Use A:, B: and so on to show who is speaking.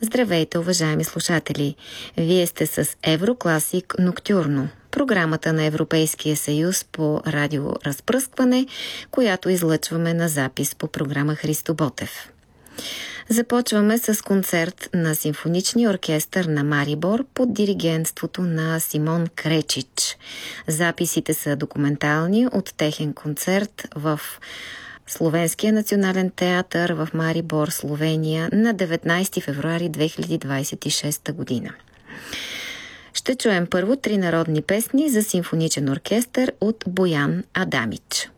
A: Здравейте, уважаеми слушатели! Вие сте с Еврокласик Ноктюрно, програмата на Европейския съюз по радиоразпръскване, която излъчваме на запис по програма Христо Ботев. Започваме с концерт на симфоничния оркестър на Марибор под диригентството на Симон Кречич. Записите са документални от техен концерт в Словенския национален театър в Марибор, Словения на 19 февруари 2026 година. Ще чуем първо 3 народни песни за симфоничен оркестър от Боян Адамич.